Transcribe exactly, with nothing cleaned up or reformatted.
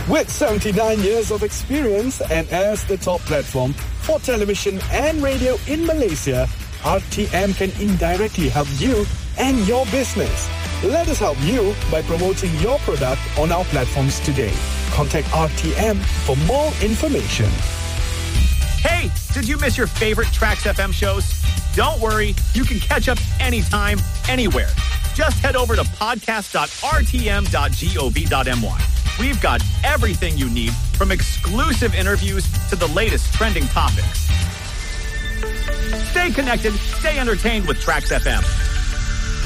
With seventy-nine years of experience and as the top platform for television and radio in Malaysia, R T M can indirectly help you and your business. Let us help you by promoting your product on our platforms today. Contact R T M for more information. Hey, did you miss your favorite Trax F M shows? Don't worry, you can catch up anytime, anywhere. Just head over to podcast dot r t m dot gov dot m y. We've got everything you need, from exclusive interviews to the latest trending topics. Stay connected, stay entertained with Trax F M.